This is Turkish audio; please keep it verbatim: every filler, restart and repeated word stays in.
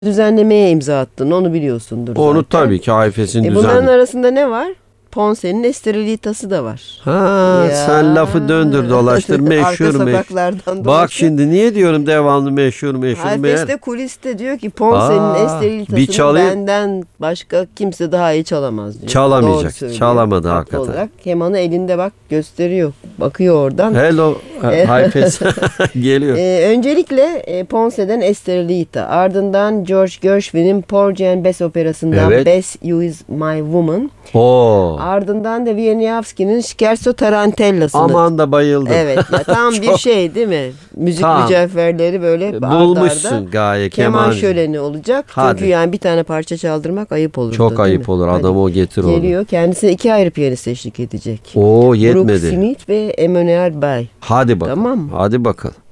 düzenlemeye imza attın. Onu biliyorsundur zaten. Onu tabii ki Haifes'in E, düzenli. bunların arasında ne var? Ponce'nin Estrelita'sı da var. Ha, Ya. sen lafı döndür dolaştır meşhur Arka meşhur. sokaklardan Bak dolaşır. şimdi niye diyorum devamlı meşhur meşhur meğer. Haifes'te kuliste diyor ki Ponce'nin Aa, bir Estrelita'sını çalayım. benden başka kimse daha iyi çalamaz diyor. Çalamayacak. Doğru söylüyor. Çalamadı Haklı hakikaten. olarak. Kemanı elinde bak gösteriyor. Bakıyor oradan. Hello Haifes geliyor. Ee, öncelikle e, Ponce'den Estrelita, ardından George Gershwin'in Porgy and Bess operasından Evet. Bess You Is My Woman, Oo. ardından da Wieniawski'nin Scherzo Tarantella'sını. Aman da bayıldım. Evet ya, tam bir Çok- şey değil mi? Müzik Tam. mücevherleri böyle arda Bulmuşsun arda. gaye Keman keman. şöleni olacak. Hadi. Çünkü yani bir tane parça çaldırmak ayıp olur. Çok ayıp olur. Adam o getir onu. Geliyor. Kendisine iki ayrı piyanist eşlik edecek. Oo Brooks yetmedi. Smith ve Emmanuel Bay. Hadi bakalım. Tamam mı? Hadi bakalım.